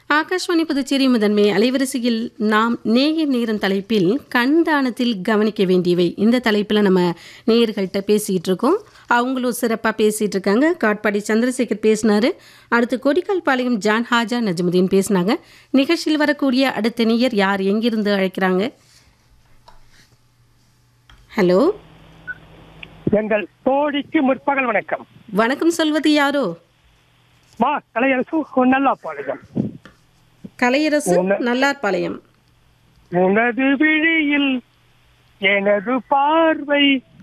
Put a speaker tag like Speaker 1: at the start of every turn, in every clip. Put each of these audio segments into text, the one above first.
Speaker 1: ஆகாஷ்வாணி புதுச்சேரி முதன்மை அலைவரிசையில் நாம் நேயர் நேரம் தலைப்பில் கண் தானத்தில் கவனிக்க வேண்டியவை இந்த தலைப்பில் நம்ம நேயர்கள்ட்ட பேசிகிட்டு இருக்கோம். அவங்களும் சிறப்பாக பேசிகிட்டு இருக்காங்க. காட்பாடி சந்திரசேகர் பேசினார். அடுத்து கொடிக்கால்பாளையம் ஜான் ஹாஜா நஜ்முதீன் பேசினாங்க. நிகழ்ச்சியில் வரக்கூடிய அடுத்த நேயர் யார், எங்கிருந்து அழைக்கிறாங்க? ஹலோ,
Speaker 2: எங்கள் தோழிக்கு முற்பகல் வணக்கம்.
Speaker 1: வணக்கம் சொல்வது யாரோ?
Speaker 2: மா கலையரசு நல்லாப்பாளையம்.
Speaker 1: கலையரசு நல்லார்பாளையம்.
Speaker 2: உனது விழியில் எனது பார்வை.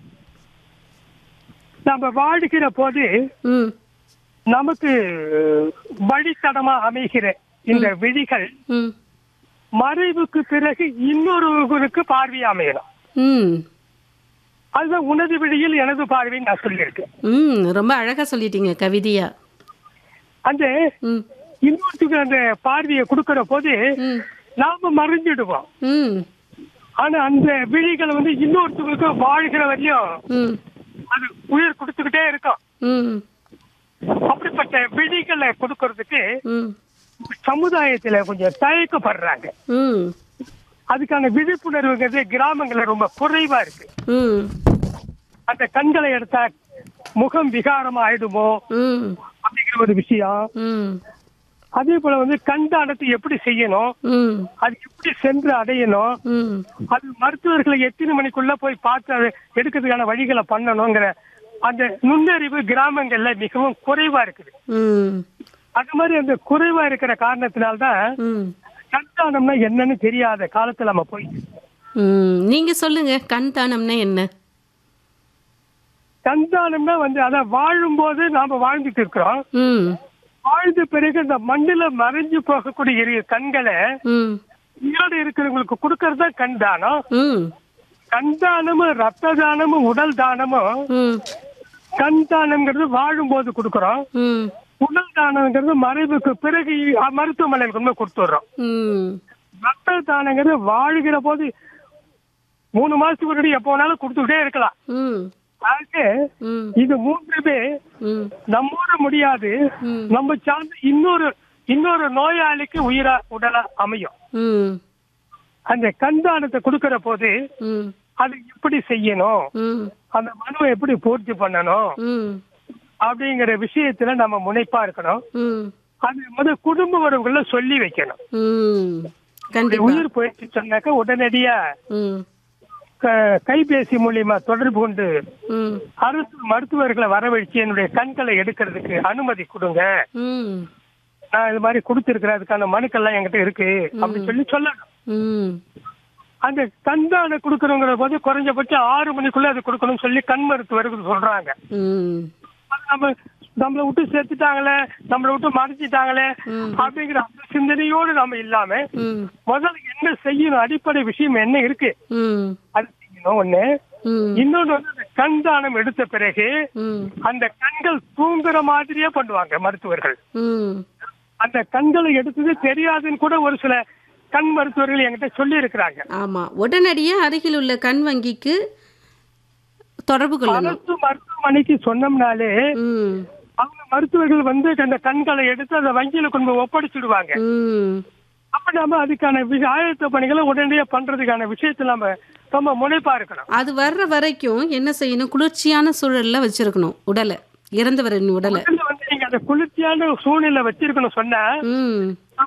Speaker 2: நம்ம வாழுகிற போது
Speaker 1: ம்
Speaker 2: நமக்கு வழித்தடமா அமைகிற இந்த விழிகள்
Speaker 1: ம்
Speaker 2: மறைவுக்கு பிறகு இன்னொருவருக்கு பார்வையா அமையலாம்.
Speaker 1: ம்
Speaker 2: அதுதான் உனது விழியில் எனது பார்வைன்னு நான் சொல்லியிருக்கேன்.
Speaker 1: ரொம்ப அழகாக சொல்லிட்டீங்க கவிதையா.
Speaker 2: அந்த
Speaker 1: ம்
Speaker 2: இன்னொருத்துக்கு அந்த பார்வையை கொடுக்கிற போது
Speaker 1: ம்
Speaker 2: நாம மறைஞ்சிடுவோம்.
Speaker 1: ம்
Speaker 2: ஆனா அந்த விழிகள் இன்னொருத்தவங்களுக்கு வாழ்கிற வரையும்
Speaker 1: ம்
Speaker 2: அது உயிர் கொடுத்துக்கிட்டே இருக்கும்.
Speaker 1: ம்
Speaker 2: அப்படிப்பட்ட விழிகளை கொடுக்கறதுக்கு
Speaker 1: ம்
Speaker 2: சமுதாயத்துல கொஞ்சம் தயக்கப்படுறாங்க.
Speaker 1: ம்
Speaker 2: அதுக்கான விழிப்புணர்வுங்கிறது கிராமங்கள்ல ரொம்ப குறைவா இருக்கு.
Speaker 1: ம்
Speaker 2: அந்த கண்களை எடுத்தா முகம் விகாரமா ஆயிடுமோ
Speaker 1: ம்
Speaker 2: அப்படிங்கிற ஒரு விஷயம்.
Speaker 1: ம்
Speaker 2: அதே போல கண் தானத்தை எப்படி செய்யணும்,
Speaker 1: ம்
Speaker 2: அது எப்படி சென்று அடையணும்,
Speaker 1: ம்
Speaker 2: அது மருத்துவர்களை எத்தனை மணிக்குள்ள போய் பார்த்து அதை எடுக்கிறதுக்கான வழிகளை பண்ணணுங்கிற அந்த நுண்ணறிவு கிராமங்கள்ல மிகவும் குறைவா இருக்குது.
Speaker 1: ம்
Speaker 2: அது மாதிரி அந்த குறைவா இருக்கிற காரணத்தினால்தான்
Speaker 1: ம்
Speaker 2: கண் தானம்னா என்னன்னு தெரியாத காலத்துல நம்ம போய்
Speaker 1: நீங்க சொல்லுங்க, கண் தானம்னா என்ன?
Speaker 2: கண் தானம்னா அதான் வாழும்போது நாம வாழ்ந்துட்டு இருக்கிறோம்.
Speaker 1: ம்
Speaker 2: வாழ்ந்த பிறகு இந்த மண்ணுல மறைஞ்சு போகக்கூடிய கண்களை
Speaker 1: ம்
Speaker 2: உயிரோடு இருக்கிறவங்களுக்கு கொடுக்கறது தான் கண் தானம்.
Speaker 1: ம்
Speaker 2: கண் தானமும் ரத்த தானமும் உடல் தானமும்.
Speaker 1: ம்
Speaker 2: கண் தானம்ங்கிறது வாழும் போது கொடுக்கறோம்.
Speaker 1: ம்
Speaker 2: உடல் தானம்ங்கிறது மறைவுக்கு பிறகு மருத்துவமனையில் கொண்டு போய் கொடுத்துடுறோம்.
Speaker 1: ம்
Speaker 2: ரத்த தானங்கிறது வாழ்கிற போது 3 மாசத்துக்கு முன்னாடி எப்போ வேணாலும் கொடுத்துக்கிட்டே இருக்கலாம்.
Speaker 1: ம்
Speaker 2: ஆக
Speaker 1: ம்
Speaker 2: இது மூன்றுமே
Speaker 1: ம்
Speaker 2: நம்மோட முடியாது.
Speaker 1: ம்
Speaker 2: நம்ம சார்ந்து இன்னொரு நோயாளிக்கு உடலா அமையும்.
Speaker 1: ம்
Speaker 2: அந்த கண் தானத்தை கொடுக்கிற போது
Speaker 1: ம்
Speaker 2: அது எப்படி செய்யணும்,
Speaker 1: ம்
Speaker 2: அந்த மனுவை எப்படி பூர்த்தி பண்ணணும்
Speaker 1: ம்
Speaker 2: அப்படிங்கிற விஷயத்துல நம்ம முனைப்பா இருக்கணும்.
Speaker 1: ம்
Speaker 2: அது குடும்ப உறவுகளை சொல்லி வைக்கணும்.
Speaker 1: ம் கண்டிப்பா.
Speaker 2: உயிர் போயிடுச்சு சொன்னாக்க உடனடியா
Speaker 1: ம்
Speaker 2: கைபேசி மூலியமா தொடர்பு கொண்டு
Speaker 1: ம்
Speaker 2: அரசு மருத்துவர்களை வரவழைச்சு என்னுடைய கண்களை எடுக்கிறதுக்கு அனுமதி கொடுங்க,
Speaker 1: ம்
Speaker 2: நான் இது மாதிரி கொடுத்திருக்கிறேன், அதுக்கான மனுக்கள்லாம் என்கிட்ட இருக்கு அப்படின்னு சொல்லணும்.
Speaker 1: ம்
Speaker 2: அந்த கண் தானம் கொடுக்கறவங்கிற போது குறைஞ்சபட்சம் 6 மணிக்குள்ள அது கொடுக்கணும்னு சொல்லி கண் மருத்துவர்கள் சொல்றாங்க.
Speaker 1: ம்
Speaker 2: நம்மளை விட்டு சேர்த்துட்டாங்களே, நம்மளை விட்டு மறைச்சிட்டாங்களே அப்படிங்கிற அந்த சிந்தனையோடு நம்ம இல்லாம முதல்ல என்ன செய்யணும், அடிப்படை விஷயம் என்ன இருக்கு அது செய்யணும் ஒண்ணு. இன்னொன்னு அந்த கண் தானம் எடுத்த பிறகு அந்த கண்கள் தூங்குற மாதிரியே பண்ணுவாங்க மருத்துவர்கள். அந்த கண்களை எடுத்தது தெரியாதுன்னு கூட ஒரு சில கண் மருத்துவர்கள் என்கிட்ட சொல்லி இருக்கிறாங்க.
Speaker 1: ஆமா, உடனடியா அருகில் உள்ள கண் வங்கிக்கு தொடர்பு கொள்ளணும்.
Speaker 2: அரசு மருத்துவமனைக்கு சொன்னோம்னாலே அவங்க மருத்துவர்கள் அந்த கண்களை எடுத்து அந்த வங்கியில கொண்டு ஒப்படைச்சிடுவாங்க. அப்ப நம்ம அதுக்கான ஆயத்த பணிகளை உடனடியா பண்றதுக்கான விஷயத்துல நம்ம ரொம்ப முனைப்பா இருக்கணும்.
Speaker 1: அது வர்ற வரைக்கும் என்ன செய்யணும்? குளிர்ச்சியான சூழல்ல வச்சிருக்கணும் உடலை, இறந்தவரின் உடலை.
Speaker 2: நீங்க அந்த குளிர்ச்சியான சூழ்நிலை வச்சிருக்கணும் சொன்னா